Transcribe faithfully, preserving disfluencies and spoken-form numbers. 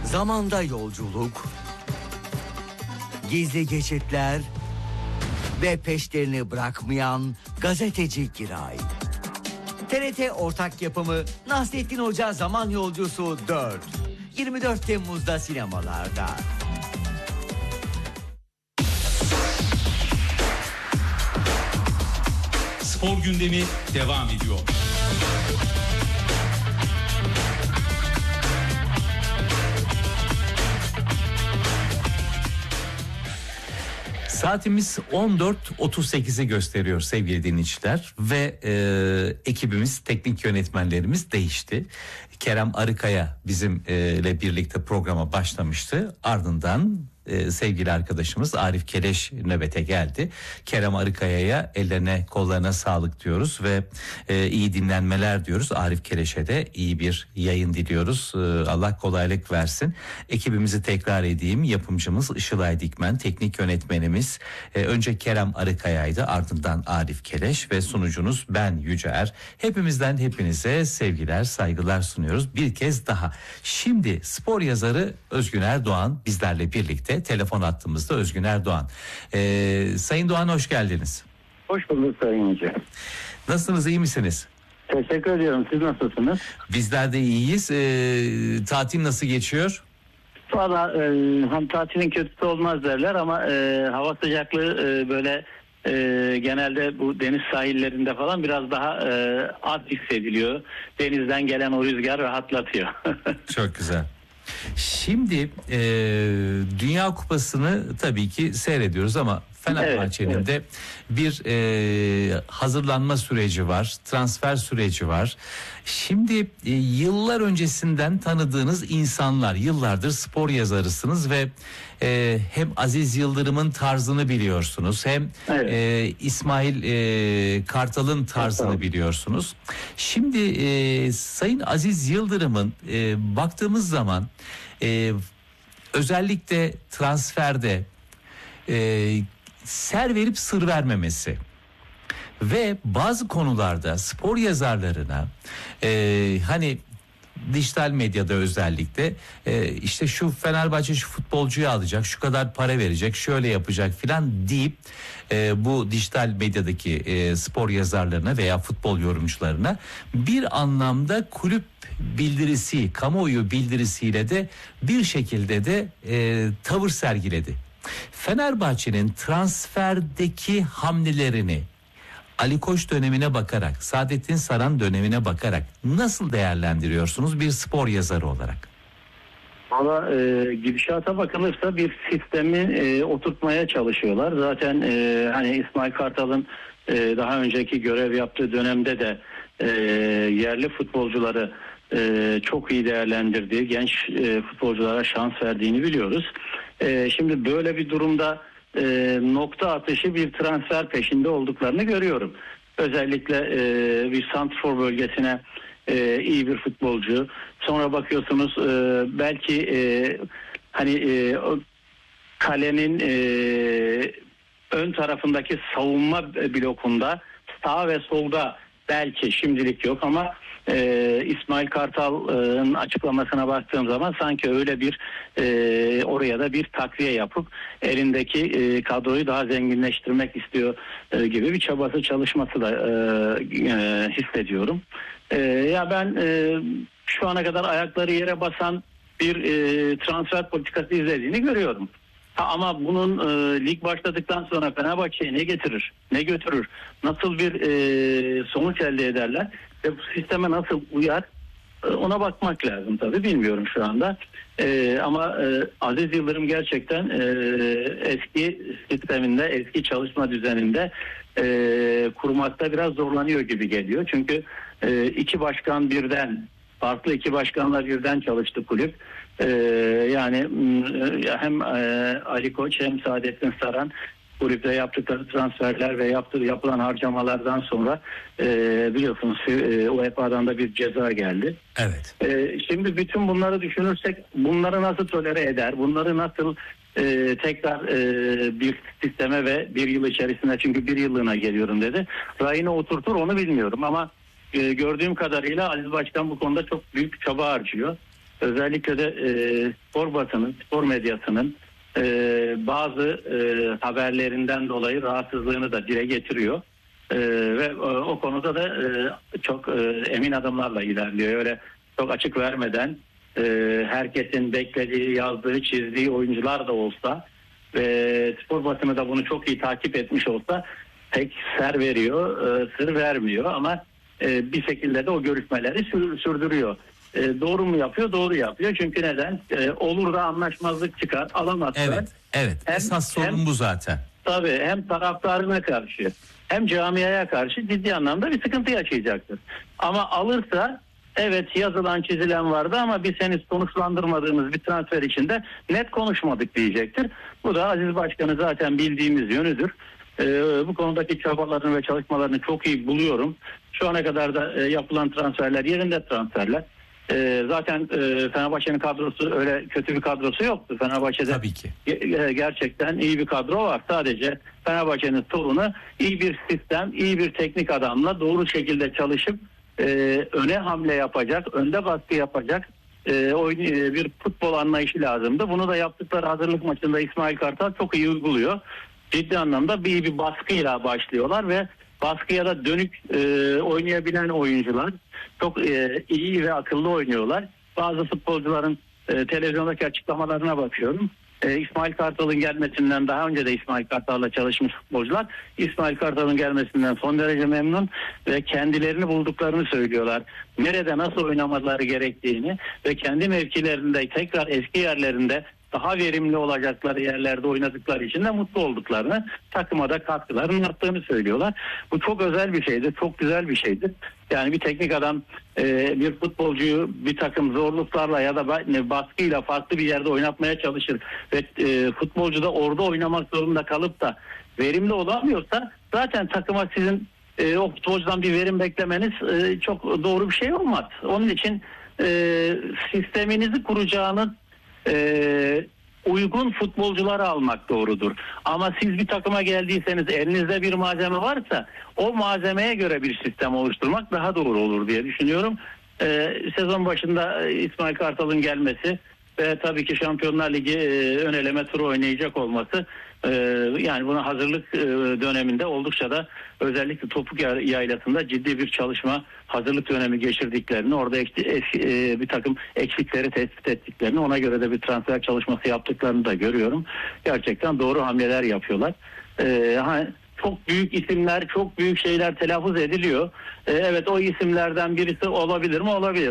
zamanda yolculuk, gizli geçitler ve peşlerini bırakmayan gazeteci Giray. T R T ortak yapımı Nasrettin Hoca Zaman Yolcusu dört. yirmi dört Temmuz'da sinemalarda. Spor gündemi devam ediyor. Saatimiz on dört otuz sekizi gösteriyor sevgili dinleyiciler ve e, ekibimiz, teknik yönetmenlerimiz değişti. Kerem Arıkaya bizimle birlikte programa başlamıştı. Ardından e, sevgili arkadaşımız Arif Keleş nöbete geldi. Kerem Arıkaya'ya ellerine kollarına sağlık diyoruz ve e, iyi dinlenmeler diyoruz. Arif Keleş'e de iyi bir yayın diliyoruz. E, Allah kolaylık versin. Ekibimizi tekrar edeyim. Yapımcımız Işılay Dikmen, teknik yönetmenimiz e, önce Kerem Arıkaya'ydı, ardından Arif Keleş ve sunucunuz ben Yüce Er. Hepimizden hepinize sevgiler, saygılar sunuyoruz. Bir kez daha. Şimdi spor yazarı Özgün Erdoğan bizlerle birlikte. Telefon hattımızda Özgün Erdoğan. Ee, Sayın Doğan hoş geldiniz. Hoş bulduk Sayın Hoca. Nasılsınız, iyi misiniz? Teşekkür ediyorum. Siz nasılsınız? Bizler de iyiyiz. Ee, tatil nasıl geçiyor? Valla e, hem tatilin kötüsü olmaz derler ama e, hava sıcaklığı e, böyle e, genelde bu deniz sahillerinde falan biraz daha e, az hissediliyor. Denizden gelen o rüzgar rahatlatıyor. Çok güzel. Şimdi e, Dünya Kupası'nı tabii ki seyrediyoruz ama Fenerbahçe'nin evet, evet. de bir e, hazırlanma süreci var, transfer süreci var. Şimdi e, yıllar öncesinden tanıdığınız insanlar, yıllardır spor yazarısınız ve e, hem Aziz Yıldırım'ın tarzını biliyorsunuz, hem evet. e, İsmail e, Kartal'ın tarzını evet. biliyorsunuz. Şimdi e, Sayın Aziz Yıldırım'ın e, baktığımız zaman e, özellikle transferde e, ser verip sır vermemesi ve bazı konularda spor yazarlarına e, hani dijital medyada özellikle e, işte şu Fenerbahçe şu futbolcuyu alacak, şu kadar para verecek, şöyle yapacak filan deyip e, bu dijital medyadaki e, spor yazarlarına veya futbol yorumcularına bir anlamda kulüp bildirisi, kamuoyu bildirisiyle de bir şekilde de e, tavır sergiledi. Fenerbahçe'nin transferdeki hamlelerini Ali Koç dönemine bakarak, Saadettin Saran dönemine bakarak nasıl değerlendiriyorsunuz bir spor yazarı olarak? Valla e, gidişata bakılırsa bir sistemi e, oturtmaya çalışıyorlar. Zaten e, hani İsmail Kartal'ın e, daha önceki görev yaptığı dönemde de e, yerli futbolcuları e, çok iyi değerlendirdiği, genç e, futbolculara şans verdiğini biliyoruz. E, şimdi böyle bir durumda e, nokta atışı bir transfer peşinde olduklarını görüyorum. Özellikle e, bir santrfor bölgesine e, iyi bir futbolcu. Sonra bakıyorsunuz e, belki e, hani e, kalenin e, ön tarafındaki savunma blokunda sağ ve solda belki şimdilik yok ama e, İsmail Kartal'ın açıklamasına baktığım zaman sanki öyle bir e, oraya da bir takviye yapıp elindeki e, kadroyu daha zenginleştirmek istiyor e, gibi bir çabası, çalışması da e, e, hissediyorum. E, ya ben e, şu ana kadar ayakları yere basan bir e, transfer politikası izlediğini görüyorum. Ha, ama bunun e, lig başladıktan sonra Fenerbahçe'ye ne getirir, ne götürür, nasıl bir e, sonuç elde ederler ve bu sisteme nasıl uyar, e, ona bakmak lazım tabii, bilmiyorum şu anda. E, ama e, Aziz Yıldırım gerçekten e, eski sisteminde, eski çalışma düzeninde e, kurmakta biraz zorlanıyor gibi geliyor. Çünkü e, iki başkan birden, farklı iki başkanlar birden çalıştı kulüp. Ee, yani hem e, Ali Koç hem Saadettin Saran kulüpte yaptıkları transferler ve yaptığı yapılan harcamalardan sonra e, biliyorsunuz e, U E F A'dan da bir ceza geldi. Evet. E, şimdi bütün bunları düşünürsek bunları nasıl tolere eder? Bunları nasıl e, tekrar e, bir sisteme ve bir yıl içerisinde, çünkü bir yıllığına geliyorum dedi, rayına oturtur onu bilmiyorum ama e, gördüğüm kadarıyla Aziz Başkan bu konuda çok büyük çaba harcıyor. özellikle de e, spor basının, spor medyasının e, bazı e, haberlerinden dolayı rahatsızlığını da dile getiriyor. E, ve e, o konuda da e, çok e, emin adımlarla ilerliyor. Öyle çok açık vermeden e, herkesin beklediği, yazdığı, çizdiği oyuncular da olsa ve spor basını da bunu çok iyi takip etmiş olsa pek ser veriyor, e, sır vermiyor ama e, bir şekilde de o görüşmeleri sür, sürdürüyor. E, doğru mu yapıyor? Doğru yapıyor. Çünkü neden? E, olur da anlaşmazlık çıkar, alamazlar. Evet, evet. Hem, Esas sorun hem, bu zaten. Tabii hem taraftarına karşı hem camiaya karşı ciddi anlamda bir sıkıntı yaşayacaktır. Ama alırsa evet yazılan çizilen vardı ama biz henüz sonuçlandırmadığımız bir transfer içinde net konuşmadık diyecektir. Bu da Aziz Başkan'ı zaten bildiğimiz yönüdür. Ee, bu konudaki çabalarını ve çalışmalarını çok iyi buluyorum. Şu ana kadar da e, yapılan transferler yerinde transferler. Ee, zaten e, Fenerbahçe'nin kadrosu öyle kötü bir kadrosu yoktu. Fenerbahçe'de Tabii ki. ge- gerçekten iyi bir kadro var. Sadece Fenerbahçe'nin sorunu iyi bir sistem, iyi bir teknik adamla doğru şekilde çalışıp e, öne hamle yapacak, önde baskı yapacak e, oyun, e, bir futbol anlayışı lazımdı. Bunu da yaptıkları hazırlık maçında İsmail Kartal çok iyi uyguluyor. Ciddi anlamda bir, bir baskıyla başlıyorlar ve baskıya da dönük e, oynayabilen oyuncular çok e, iyi ve akıllı oynuyorlar. Bazı futbolcuların e, televizyondaki açıklamalarına bakıyorum. E, İsmail Kartal'ın gelmesinden daha önce de İsmail Kartal'la çalışmış futbolcular İsmail Kartal'ın gelmesinden son derece memnun ve kendilerini bulduklarını söylüyorlar. Nerede nasıl oynamaları gerektiğini ve kendi mevkilerinde tekrar eski yerlerinde daha verimli olacakları yerlerde oynadıkları için de mutlu olduklarını, takıma da katkılarının arttığını söylüyorlar. Bu çok özel bir şeydir, çok güzel bir şeydir. Yani bir teknik adam e, bir futbolcuyu bir takım zorluklarla ya da baskıyla farklı bir yerde oynatmaya çalışır ve e, futbolcu da orada oynamak zorunda kalıp da verimli olamıyorsa zaten takıma sizin e, o futbolcudan bir verim beklemeniz e, çok doğru bir şey olmaz. Onun için e, sisteminizi kuracağınız Ee, uygun futbolcuları almak doğrudur. Ama siz bir takıma geldiyseniz elinizde bir malzeme varsa o malzemeye göre bir sistem oluşturmak daha doğru olur diye düşünüyorum. Ee, sezon başında İsmail Kartal'ın gelmesi ve tabii ki Şampiyonlar Ligi e, ön eleme turu oynayacak olması e, yani buna hazırlık e, döneminde oldukça da özellikle Topuk Yaylası'nda ciddi bir çalışma hazırlık dönemi geçirdiklerini, orada eski, eski, e, bir takım eksikleri tespit ettiklerini, ona göre de bir transfer çalışması yaptıklarını da görüyorum. Gerçekten doğru hamleler yapıyorlar. E, ha, çok büyük isimler, çok büyük şeyler telaffuz ediliyor. E, evet o isimlerden birisi olabilir mi? Olabilir.